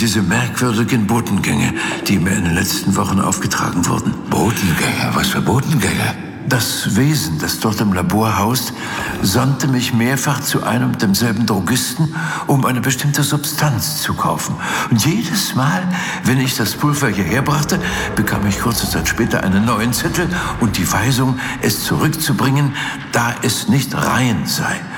diese merkwürdigen Botengänge, die mir in den letzten Wochen aufgetragen wurden. Botengänge? Was für Botengänge? Das Wesen, das dort im Labor haust, sandte mich mehrfach zu einem und demselben Drogisten, um eine bestimmte Substanz zu kaufen. Und jedes Mal, wenn ich das Pulver hierher brachte, bekam ich kurze Zeit später einen neuen Zettel und die Weisung, es zurückzubringen, da es nicht rein sei.